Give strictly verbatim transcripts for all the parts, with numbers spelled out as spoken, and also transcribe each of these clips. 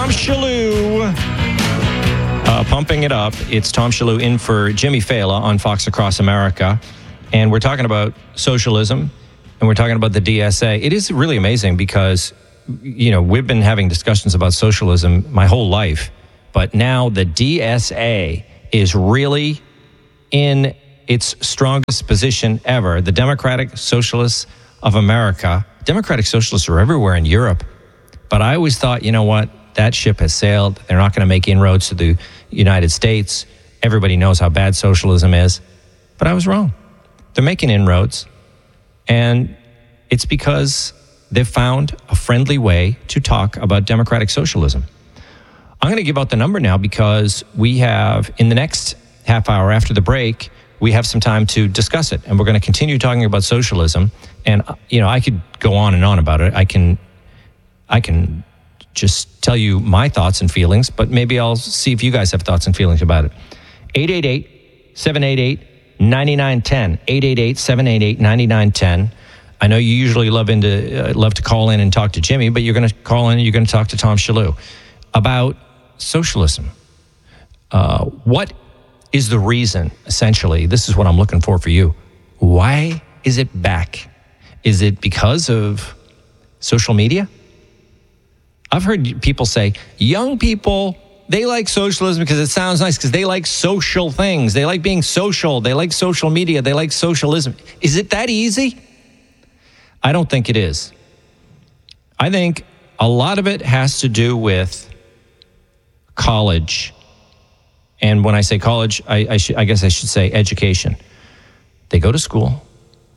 Tom Shillue. Uh, pumping it up. It's Tom Shillue in for Jimmy Fallon on Fox Across America. And we're talking about socialism, and we're talking about the D S A. It is really amazing because, you know, we've been having discussions about socialism my whole life, but now the D S A is really in its strongest position ever. The Democratic Socialists of America. Democratic Socialists are everywhere in Europe, but I always thought, you know what, that ship has sailed. They're not going to make inroads to the United States. Everybody knows how bad socialism is, but I was wrong. They're making inroads, and it's because they've found a friendly way to talk about democratic socialism. I'm going to give out the number now because we have, in the next half hour after the break, we have some time to discuss it, and we're going to continue talking about socialism. And, you know, I could go on and on about it. I can, I can just tell you my thoughts and feelings, but maybe I'll see if you guys have thoughts and feelings about it. eight eight eight, seven eight eight, nine nine one zero. eight eight eight, seven eight eight, nine nine one zero. I know you usually love into uh, love to call in and talk to Jimmy, but you're going to call in and you're going to talk to Tom Shillue about socialism. Uh, what is the reason, essentially? This is what I'm looking for for you. Why is it back? Is it because of social media? I've heard people say, young people, they like socialism because it sounds nice, because they like social things. They like being social. They like social media. They like socialism. Is it that easy? I don't think it is. I think a lot of it has to do with college. And when I say college, I, I, sh- I guess I should say education. They go to school.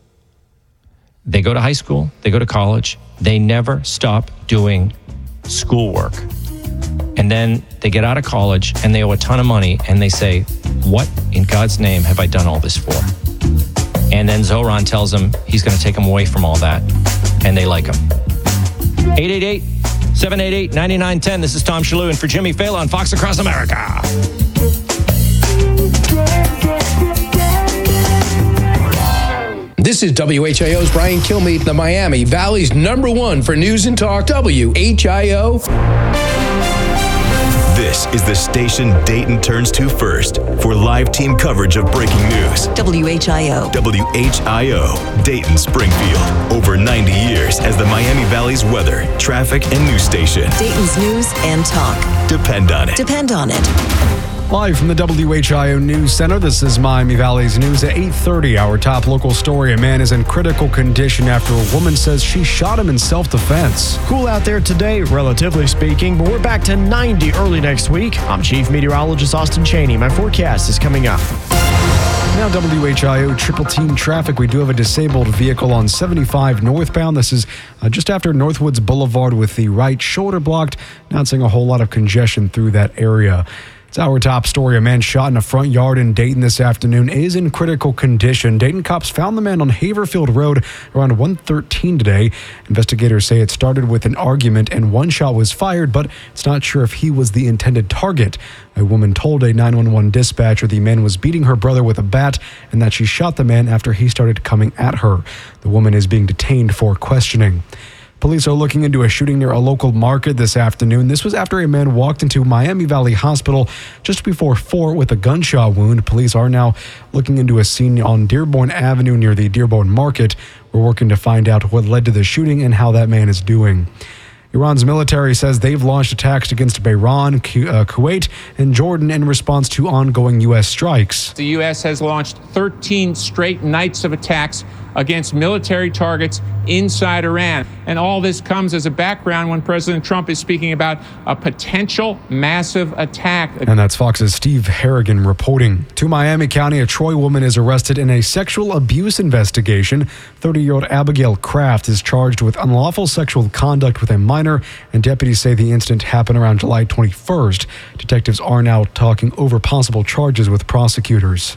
They go to high school. They go to college. They never stop doing schoolwork. And then they get out of college and they owe a ton of money and they say, what in God's name have I done all this for? And then Zoran tells them he's going to take them away from all that, and they like him. eight eight eight, seven eight eight, nine nine one zero. This is Tom Shillue in for Jimmy Fallon on Fox Across America. This is W H I O's Brian Kilmeade, the Miami Valley's number one for news and talk, W H I O. This is the station Dayton turns to first for live team coverage of breaking news. W H I O. W H I O, Dayton Springfield. Over ninety years as the Miami Valley's weather, traffic, and news station. Dayton's news and talk. Depend on it. Depend on it. Live from the W H I O News Center, this is Miami Valley's news at eight thirty. Our top local story, a man is in critical condition after a woman says she shot him in self-defense. Cool out there today, relatively speaking, but we're back to ninety early next week. I'm Chief Meteorologist Austin Cheney. My forecast is coming up. Now W H I O triple team traffic. We do have a disabled vehicle on seventy-five northbound. This is uh, just after Northwoods Boulevard with the right shoulder blocked. Not seeing a whole lot of congestion through that area. It's our top story. A man shot in a front yard in Dayton this afternoon is in critical condition. Dayton cops found the man on Haverfield Road around one thirteen today. Investigators say it started with an argument and one shot was fired, but it's not sure if he was the intended target. A woman told a nine one one dispatcher the man was beating her brother with a bat and that she shot the man after he started coming at her. The woman is being detained for questioning. Police are looking into a shooting near a local market this afternoon. This was after a man walked into Miami Valley Hospital just before four with a gunshot wound. Police are now looking into a scene on Dearborn Avenue near the Dearborn Market. We're working to find out what led to the shooting and how that man is doing. Iran's military says they've launched attacks against Bahrain, Ku- uh, Kuwait, and Jordan in response to ongoing U S strikes. The U S has launched thirteen straight nights of attacks against military targets inside Iran. And all this comes as a background when President Trump is speaking about a potential massive attack. And that's Fox's Steve Harrigan reporting. To Miami County, a Troy woman is arrested in a sexual abuse investigation. thirty-year-old Abigail Kraft is charged with unlawful sexual conduct with a minor, and deputies say the incident happened around July twenty-first. Detectives are now talking over possible charges with prosecutors.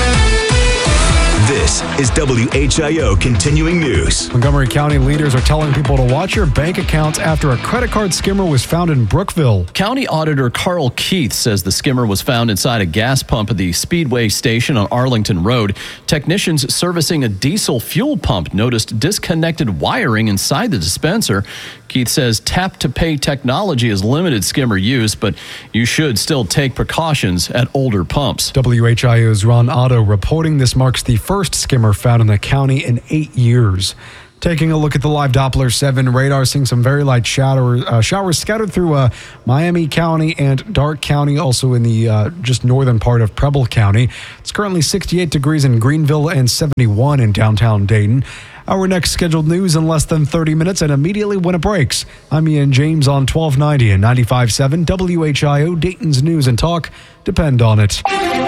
This is W H I O Continuing News. Montgomery County leaders are telling people to watch your bank accounts after a credit card skimmer was found in Brookville. County Auditor Carl Keith says the skimmer was found inside a gas pump at the Speedway station on Arlington Road. Technicians servicing a diesel fuel pump noticed disconnected wiring inside the dispenser. Keith says tap-to-pay technology has limited skimmer use, but you should still take precautions at older pumps. W H I O's Ron Otto reporting this marks the first skimmer found in the county in eight years. Taking a look at the live Doppler seven radar, seeing some very light shower, uh, showers scattered through uh, Miami County and Darke County, also in the uh, just northern part of Preble County. It's currently sixty-eight degrees in Greenville and seventy-one in downtown Dayton. Our next scheduled news in less than thirty minutes and immediately when it breaks. I'm Ian James on twelve ninety and ninety-five point seven W H I O, Dayton's News and Talk. Depend on it.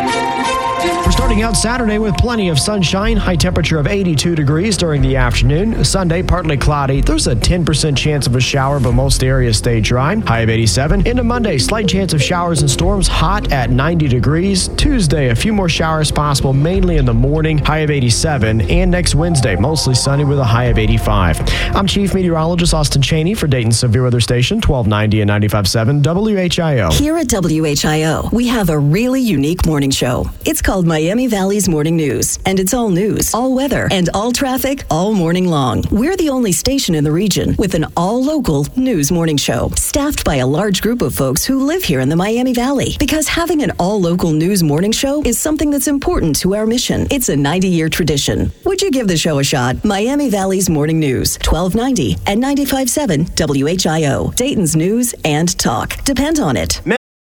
We're starting out Saturday with plenty of sunshine, high temperature of eighty-two degrees during the afternoon. Sunday, partly cloudy. There's a ten percent chance of a shower, but most areas stay dry. High of eighty-seven. Into Monday, slight chance of showers and storms, hot at ninety degrees. Tuesday, a few more showers possible, mainly in the morning, high of eighty-seven. And next Wednesday, mostly sunny with a high of eighty-five. I'm Chief Meteorologist Austin Cheney for Dayton's Severe Weather Station, twelve ninety and ninety-five point seven W H I O. Here at W H I O, we have a really unique morning show. It's called Miami Valley's Morning News, and it's all news, all weather, and all traffic all morning long. We're the only station in the region with an all-local news morning show, staffed by a large group of folks who live here in the Miami Valley. Because having an all-local news morning show is something that's important to our mission. It's a ninety-year tradition. Would you give the show a shot? Miami Valley's Morning News, twelve ninety and ninety-five point seven W H I O, Dayton's News and Talk. Depend on it.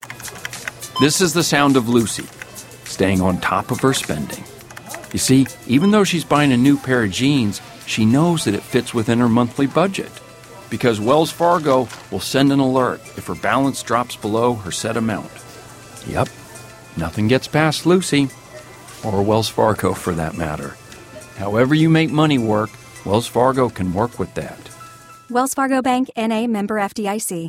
This is the sound of Lucy, staying on top of her spending. You see, even though she's buying a new pair of jeans, she knows that it fits within her monthly budget. Because Wells Fargo will send an alert if her balance drops below her set amount. Yep, nothing gets past Lucy, or Wells Fargo for that matter. However you make money work, Wells Fargo can work with that. Wells Fargo Bank, N A, member F D I C.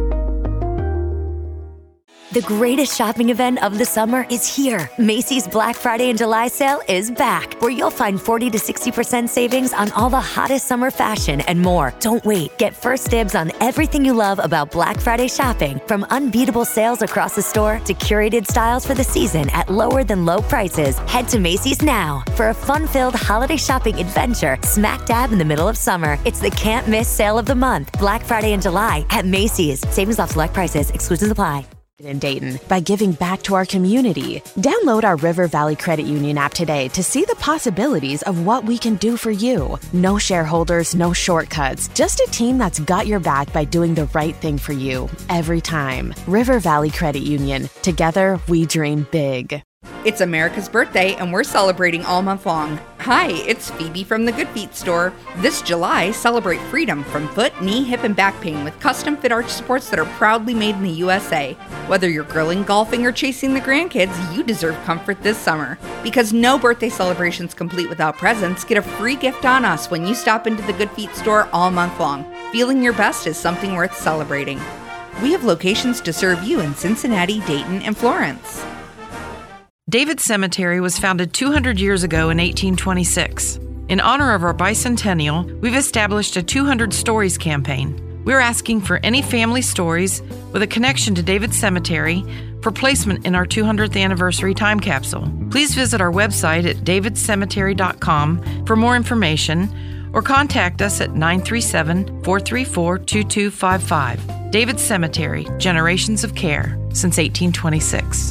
The greatest shopping event of the summer is here. Macy's Black Friday and July sale is back, where you'll find forty to sixty percent savings on all the hottest summer fashion and more. Don't wait. Get first dibs on everything you love about Black Friday shopping, from unbeatable sales across the store to curated styles for the season at lower than low prices. Head to Macy's now for a fun-filled holiday shopping adventure smack dab in the middle of summer. It's the can't miss sale of the month, Black Friday and July at Macy's. Savings off select prices. Exclusions apply. In Dayton by giving back to our community. Download our River Valley Credit Union app today to see the possibilities of what we can do for you. No shareholders, no shortcuts, just a team that's got your back by doing the right thing for you every time. River Valley Credit Union. Together, we dream big. It's America's birthday, and we're celebrating all month long. Hi, it's Phoebe from the Good Feet store. This July, celebrate freedom from foot, knee, hip, and back pain with custom-fit arch supports that are proudly made in the U S A. Whether you're grilling, golfing, or chasing the grandkids, you deserve comfort this summer. Because no birthday celebration's complete without presents, get a free gift on us when you stop into the Good Feet store all month long. Feeling your best is something worth celebrating. We have locations to serve you in Cincinnati, Dayton, and Florence. David Cemetery was founded two hundred years ago in eighteen twenty-six. In honor of our bicentennial, we've established a two hundred Stories campaign. We're asking for any family stories with a connection to David Cemetery for placement in our two hundredth anniversary time capsule. Please visit our website at david cemetery dot com for more information or contact us at nine three seven, four three four, two two five five. David Cemetery, generations of care since eighteen twenty-six.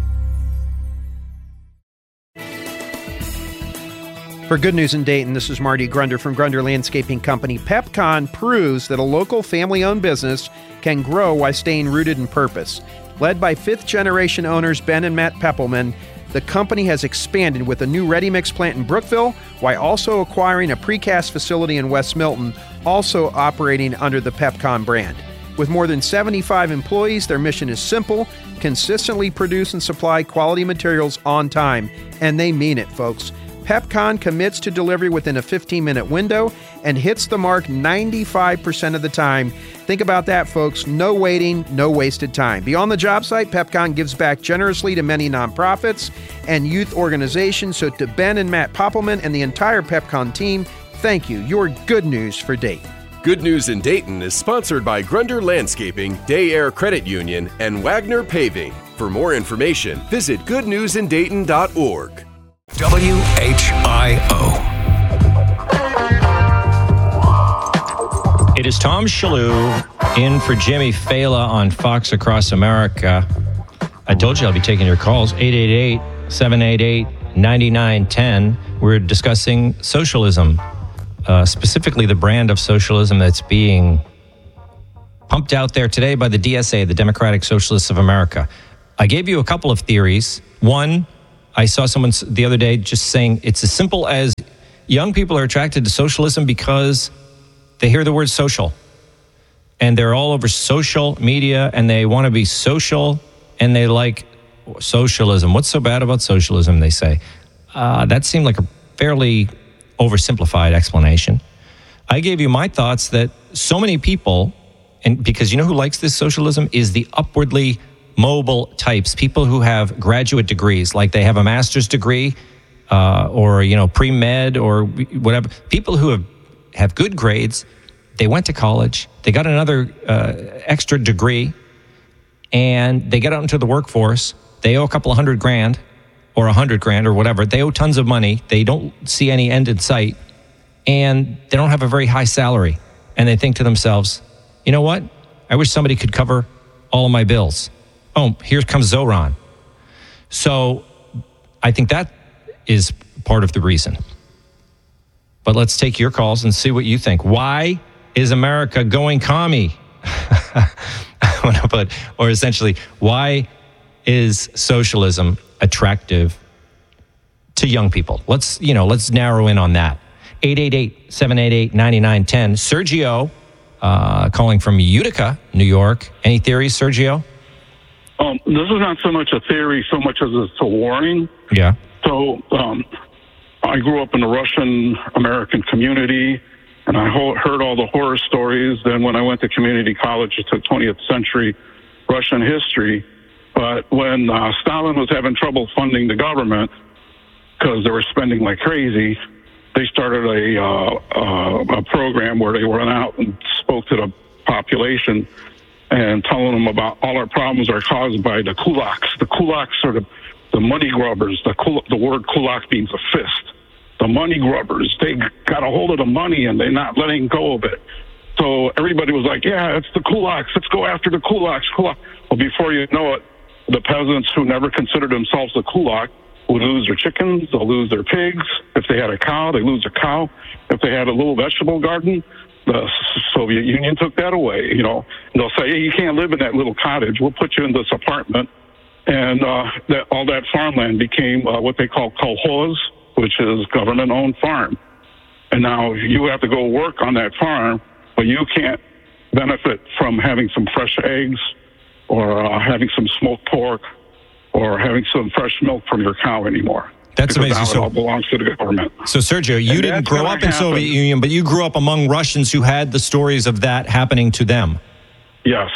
For Good News in Dayton, this is Marty Grunder from Grunder Landscaping Company. PepCon proves that a local family-owned business can grow while staying rooted in purpose. Led by fifth-generation owners Ben and Matt Peppelman, the company has expanded with a new ready-mix plant in Brookville while also acquiring a precast facility in West Milton, also operating under the PepCon brand. With more than seventy-five employees, their mission is simple: consistently produce and supply quality materials on time. And they mean it, folks. PepCon commits to delivery within a fifteen-minute window and hits the mark ninety-five percent of the time. Think about that, folks. No waiting, no wasted time. Beyond the job site, PepCon gives back generously to many nonprofits and youth organizations. So to Ben and Matt Poppelman and the entire PepCon team, thank you. You're good news for Dayton. Good News in Dayton is sponsored by Grunder Landscaping, Day Air Credit Union, and Wagner Paving. For more information, visit good news in dayton dot org. W H I O. It is Tom Shalhoub in for Jimmy Fela on Fox Across America. I told you I'll be taking your calls. eight eight eight, seven eight eight, nine nine one zero. We're discussing socialism, uh, specifically the brand of socialism that's being pumped out there today by the D S A, the Democratic Socialists of America. I gave you a couple of theories. One, I saw someone the other day just saying it's as simple as young people are attracted to socialism because they hear the word social. And they're all over social media and they want to be social and they like socialism. What's so bad about socialism, they say. Uh, that seemed like a fairly oversimplified explanation. I gave you my thoughts that so many people, and because you know who likes this socialism, is the upwardly mobile types, people who have graduate degrees, like they have a master's degree uh, or, you know, pre-med or whatever. People who have, have good grades, they went to college, they got another uh, extra degree, and they get out into the workforce. They owe a couple of hundred grand or a hundred grand or whatever. They owe tons of money. They don't see any end in sight, and they don't have a very high salary. And they think to themselves, you know what? I wish somebody could cover all of my bills. Oh, here comes Zoran. So I think that is part of the reason. But let's take your calls and see what you think. Why is America going commie? But, or essentially, why is socialism attractive to young people? Let's, you know, let's narrow in on that. eight eight eight, seven eight eight, nine nine one zero. Sergio, uh, calling from Utica, New York. Any theories, Sergio? Um, this is not so much a theory, so much as it's a warning. Yeah. So um, I grew up in the Russian-American community, and I ho- heard all the horror stories. Then when I went to community college, I took twentieth century Russian history. But when uh, Stalin was having trouble funding the government because they were spending like crazy, they started a, uh, uh, a program where they went out and spoke to the population and telling them about all our problems are caused by the kulaks. The kulaks are the, the money grubbers. The, kul- the word kulak means a fist. The money grubbers, they got a hold of the money and they're not letting go of it. So everybody was like, yeah, it's the kulaks. Let's go after the kulaks. Kulak. Well, before you know it, the peasants who never considered themselves a kulak would lose their chickens, they'll lose their pigs. If they had a cow, they lose a cow. If they had a little vegetable garden, the Soviet Union took that away, you know. And they'll say, hey, you can't live in that little cottage. We'll put you in this apartment. And uh, that, all that farmland became uh, what they call kolkhoz, which is government-owned farm. And now you have to go work on that farm, but you can't benefit from having some fresh eggs or uh, having some smoked pork or having some fresh milk from your cow anymore. That's amazing. Now so, it all belongs to the government. So, Sergio, you And didn't grow up in happen. Soviet Union, but you grew up among Russians who had the stories of that happening to them. Yes.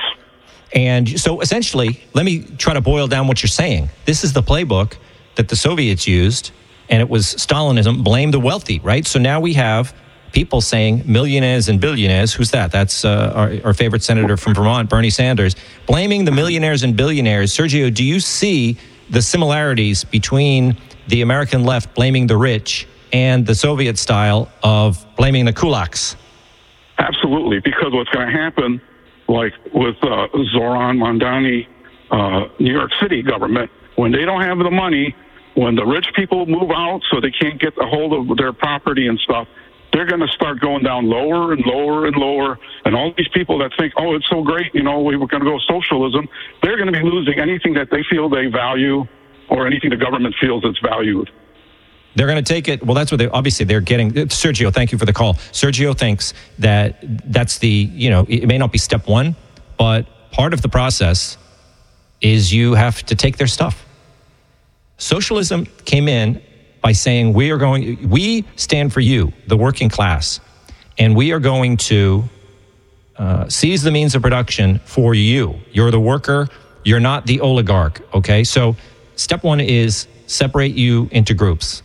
And so, essentially, let me try to boil down what you're saying. This is the playbook that the Soviets used, and it was Stalinism, blame the wealthy, right? So now we have people saying millionaires and billionaires. Who's that? That's uh, our, our favorite senator from Vermont, Bernie Sanders, blaming the millionaires and billionaires. Sergio, do you see the similarities between the American left blaming the rich and the Soviet style of blaming the kulaks? Absolutely, because what's going to happen, like with uh, Zoran Mondani, uh, New York City government, when they don't have the money, when the rich people move out so they can't get a hold of their property and stuff, they're going to start going down lower and lower and lower. And all these people that think, oh, it's so great, you know, we were going to go socialism, they're going to be losing anything that they feel they value or anything the government feels it's valued. They're going to take it. Well, that's what they obviously they're getting. Sergio, thank you for the call. Sergio thinks that that's the, you know, it may not be step one, but part of the process is you have to take their stuff. Socialism came in by saying we are going, we stand for you, the working class, and we are going to uh, seize the means of production for you. You're the worker. You're not the oligarch. Okay. So step one is separate you into groups,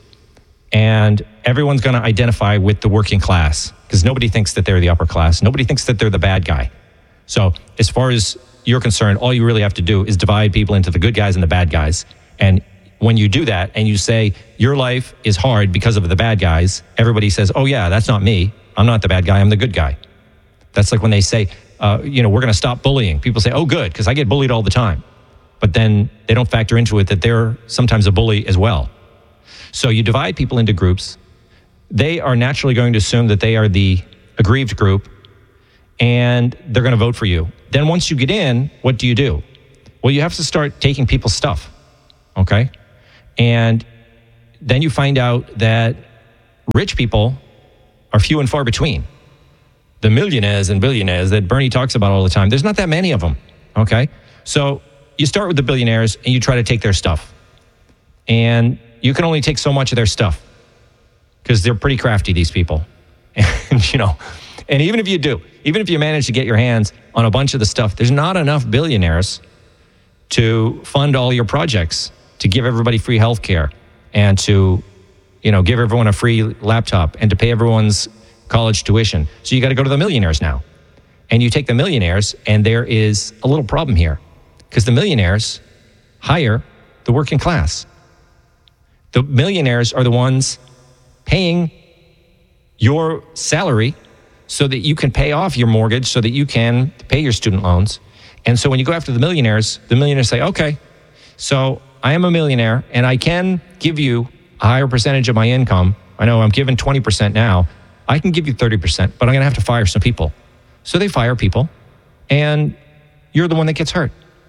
and everyone's going to identify with the working class because nobody thinks that they're the upper class. Nobody thinks that they're the bad guy. So as far as you're concerned, all you really have to do is divide people into the good guys and the bad guys. And when you do that and you say your life is hard because of the bad guys, everybody says, oh yeah, that's not me. I'm not the bad guy. I'm the good guy. That's like when they say, uh, you know, we're going to stop bullying. People say, oh, good, because I get bullied all the time. But then they don't factor into it that they're sometimes a bully as well. So you divide people into groups. They are naturally going to assume that they are the aggrieved group, and they're going to vote for you. Then once you get in, what do you do? Well, you have to start taking people's stuff, okay? And then you find out that rich people are few and far between. The millionaires and billionaires that Bernie talks about all the time, there's not that many of them, okay? So you start with the billionaires and you try to take their stuff. And you can only take so much of their stuff because they're pretty crafty, these people. And, you know, and even if you do, even if you manage to get your hands on a bunch of the stuff, there's not enough billionaires to fund all your projects, to give everybody free health care and to, you know, give everyone a free laptop and to pay everyone's college tuition. So you got to go to the millionaires now. And you take the millionaires, and there is a little problem here because the millionaires hire the working class. The millionaires are the ones paying your salary so that you can pay off your mortgage, so that you can pay your student loans. And so when you go after the millionaires, the millionaires say, okay, so I am a millionaire and I can give you a higher percentage of my income. I know I'm given twenty percent now. I can give you thirty percent, but I'm going to have to fire some people. So they fire people, and you're the one that gets hurt.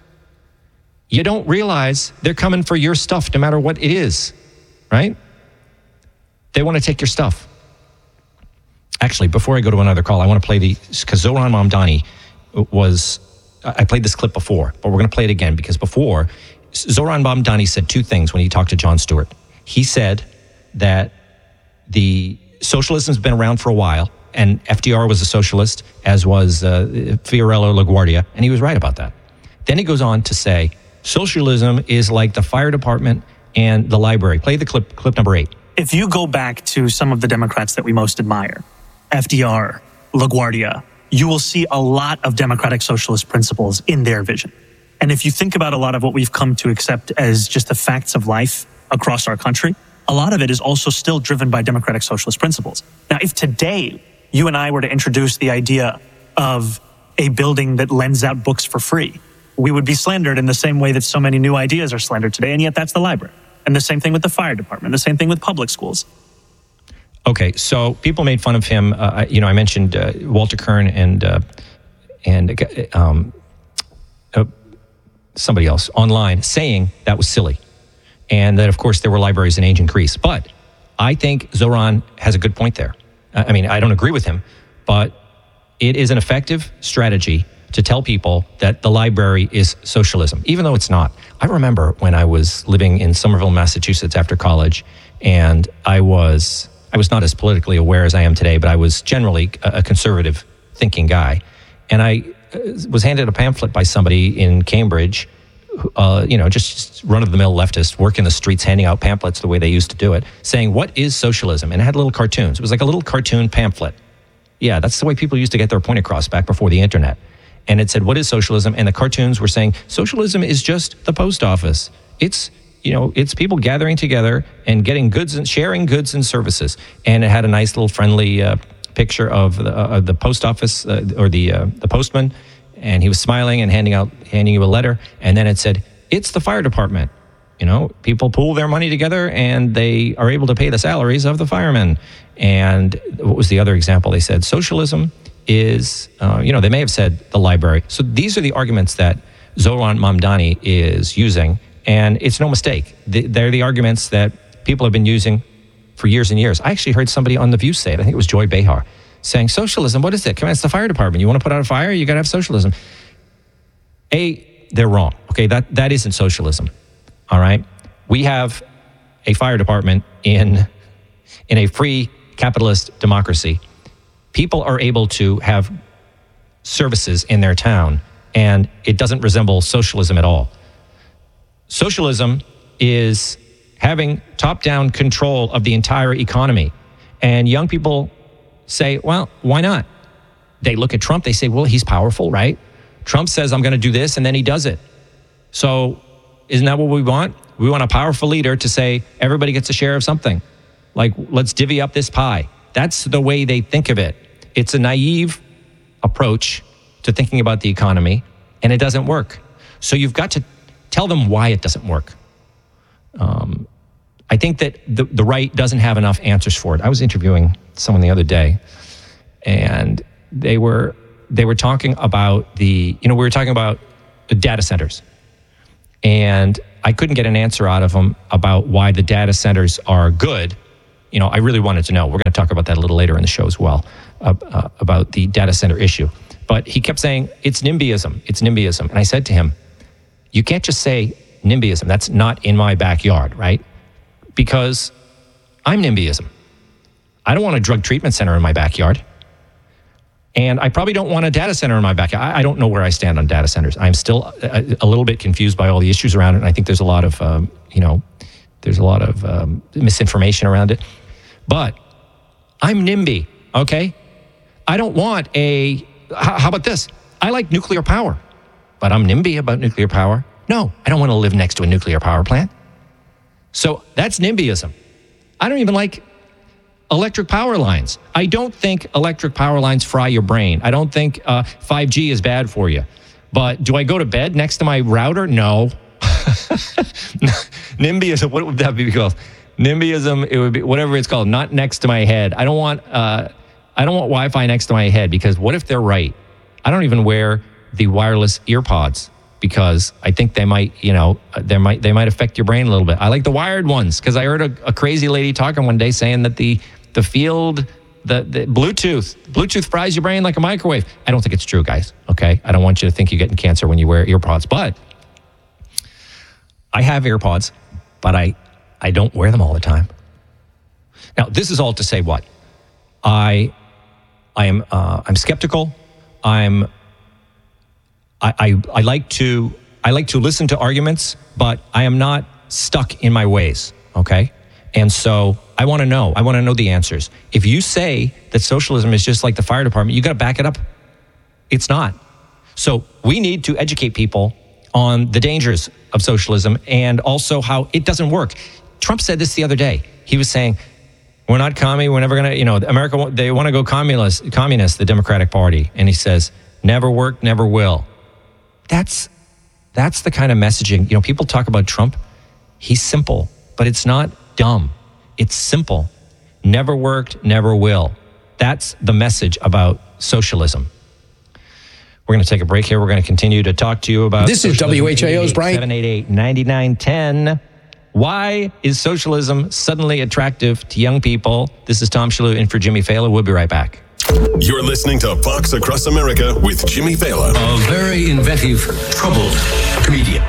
You don't realize they're coming for your stuff no matter what it is, right? They want to take your stuff. Actually, before I go to another call, I want to play the, because Zohran Mamdani was, I played this clip before, but we're going to play it again because before, Zohran Mamdani said two things when he talked to Jon Stewart. He said that the socialism's been around for a while, and F D R was a socialist, as was uh, Fiorello LaGuardia, and he was right about that. Then he goes on to say, socialism is like the fire department and the library. Play the clip, clip number eight. If you go back to some of the Democrats that we most admire, F D R, LaGuardia, you will see a lot of democratic socialist principles in their vision. And if you think about a lot of what we've come to accept as just the facts of life across our country, a lot of it is also still driven by democratic socialist principles. Now, if today you and I were to introduce the idea of a building that lends out books for free, we would be slandered in the same way that so many new ideas are slandered today, and yet that's the library. And the same thing with the fire department, the same thing with public schools. Okay, so people made fun of him. Uh, you know, I mentioned uh, Walter Kern and uh, and um, uh, somebody else online saying that was silly, and that of course there were libraries in ancient Greece. But I think Zohran has a good point there. I mean, I don't agree with him, but it is an effective strategy to tell people that the library is socialism, even though it's not. I remember when I was living in Somerville, Massachusetts after college, and I was I was not as politically aware as I am today, but I was generally a conservative thinking guy. And I was handed a pamphlet by somebody in Cambridge, uh, you know, just run-of-the-mill leftist, work in the streets handing out pamphlets the way they used to do it, saying, what is socialism? And it had little cartoons. It was like a little cartoon pamphlet. Yeah, that's the way people used to get their point across back before the internet. And it said, what is socialism? And the cartoons were saying, socialism is just the post office. It's, you know, it's people gathering together and getting goods and sharing goods and services. And it had a nice little friendly uh, picture of the, uh, the post office uh, or the uh, the postman. And he was smiling and handing out, handing you a letter. And then it said, it's the fire department. You know, people pool their money together and they are able to pay the salaries of the firemen. And what was the other example? They said, socialism is, uh, you know, they may have said the library. So these are the arguments that Zohran Mamdani is using. And it's no mistake. They're the arguments that people have been using for years and years. I actually heard somebody on The View say it. I think it was Joy Behar, saying, socialism, what is it? Come on, it's the fire department. You want to put out a fire? You got to have socialism. A, they're wrong. Okay, that, that isn't socialism. All right? We have a fire department in, in a free capitalist democracy. People are able to have services in their town, and it doesn't resemble socialism at all. Socialism is having top-down control of the entire economy. And young people say, well, why not? They look at Trump, they say, well, he's powerful, right? Trump says, I'm going to do this, and then he does it. So isn't that what we want? We want a powerful leader to say, everybody gets a share of something. Like, let's divvy up this pie. That's the way they think of it. It's a naive approach to thinking about the economy, and it doesn't work. So you've got to tell them why it doesn't work. Um, I think that the, the right doesn't have enough answers for it. I was interviewing someone the other day, and they were they were talking about the, you know, we were talking about the data centers. And I couldn't get an answer out of them about why the data centers are good. You know, I really wanted to know. We're going to talk about that a little later in the show as well, uh, uh, about the data center issue. But he kept saying, it's NIMBYism, it's NIMBYism. And I said to him, you can't just say NIMBYism. That's not in my backyard, right? Because I'm NIMBYism. I don't want a drug treatment center in my backyard. And I probably don't want a data center in my backyard. I, I don't know where I stand on data centers. I'm still a, a little bit confused by all the issues around it. And I think there's a lot of, um, you know, there's a lot of um, misinformation around it. But I'm NIMBY, okay? I don't want a, how, how about this? I like nuclear power, but I'm NIMBY about nuclear power. No, I don't want to live next to a nuclear power plant. So that's NIMBYism. I don't even like electric power lines. I don't think electric power lines fry your brain. I don't think uh, five G is bad for you. But do I go to bed next to my router? No. NIMBYism, what would that be called? NIMBYism, it would be whatever it's called, not next to my head. I don't want uh, I don't want Wi-Fi next to my head, because what if they're right? I don't even wear the wireless ear pods, because I think they might, you know, they might they might affect your brain a little bit. I like the wired ones, because I heard a, a crazy lady talking one day saying that the the field, the, the Bluetooth, Bluetooth fries your brain like a microwave. I don't think it's true, guys, okay? I don't want you to think you're getting cancer when you wear ear pods, but I have ear pods, but I, I don't wear them all the time. Now, this is all to say what? I, I am uh, I'm skeptical. I'm I, I I like to I like to listen to arguments, but I am not stuck in my ways, okay? And so I want to know. I want to know the answers. If you say that socialism is just like the fire department, you got to back it up. It's not. So we need to educate people on the dangers of socialism and also how it doesn't work. Trump said this the other day. He was saying, we're not commie, we're never going to, you know, America, they want to go communist, communist, the Democratic Party. And he says, never worked, never will. That's, that's the kind of messaging, you know, people talk about Trump. He's simple, but it's not dumb. It's simple. Never worked, never will. That's the message about socialism. We're going to take a break here. We're going to continue to talk to you about This is W H I O's Brian. seven eight eight, nine nine one zero. Why is socialism suddenly attractive to young people? This is Tom Shalhoub in for Jimmy Fallon. We'll be right back. You're listening to Fox Across America with Jimmy Fallon. A very inventive, troubled comedian.